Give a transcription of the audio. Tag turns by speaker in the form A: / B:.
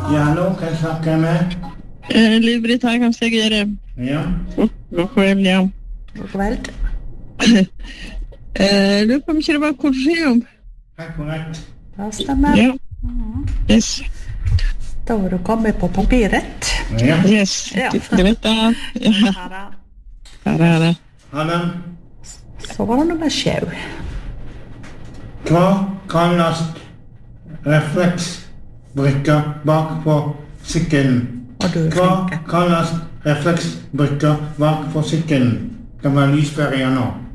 A: Ja, hallo, kan jeg snakke med?
B: Liv-Britt her, kan jeg gjøre?
A: Ja.
B: God kveld, ja.
C: God kveld.
B: Lurer på om ikke det var kollegium.
A: Hei, korrekt.
C: Det stemmer.
B: Ja. Yes.
C: Da var du kommet på papiret.
A: Ja.
B: Yes.
C: Ja.
B: Du vet det. Ja.
C: Her er.
B: Her er det.
A: Ha det.
C: Så var det nummer 7.
A: Hva kalles refleksbrikker bak på sykkelen?
C: Og du er
A: Hva
C: flink.
A: kalles refleksbrikker bak på sykkelen? Det var lysfærger nå.